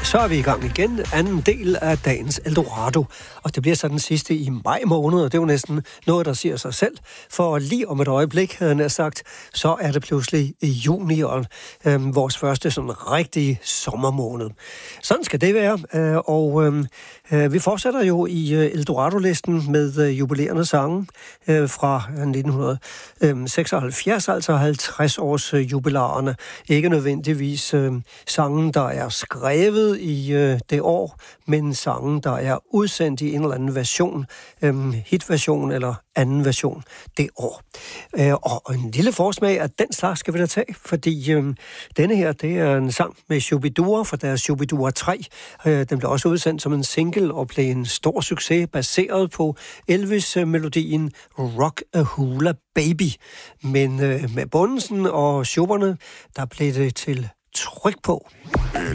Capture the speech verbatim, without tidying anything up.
så er vi i gang igen. Anden del af dagens Eldorado. Og det bliver så den sidste i maj måned, og det er jo næsten noget, der siger sig selv. For lige om et øjeblik, havde jeg sagt, så er det pludselig i juni, og øh, vores første sådan rigtige sommermåned. Sådan skal det være, øh, og øh, vi fortsætter jo i øh, Eldorado-listen med øh, jubilerende sange øh, fra nitten seksoghalvfjerds, altså halvtreds års øh, jubilarerne. Ikke nødvendigvis øh, sangen, der er skrevet i øh, det år, men sangen, der er udsendt i en eller anden version, øh, hitversion eller anden version det år. Øh, og en lille forsmag af den slags skal vi da tage, fordi øh, denne her, det er en sang med Shubidua fra deres Shubidua tre. Øh, den blev også udsendt som en single og blev en stor succes, baseret på Elvis-melodien Rock a Hula Baby. Men øh, med bundsen og shubberne, der blev det til tryk på.